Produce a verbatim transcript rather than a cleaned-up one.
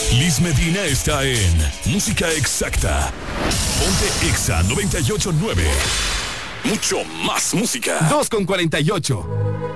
Liz Medina está en Música Exacta. Ponte Exa noventa y ocho punto nueve. Mucho más música. dos con cuarenta y ocho.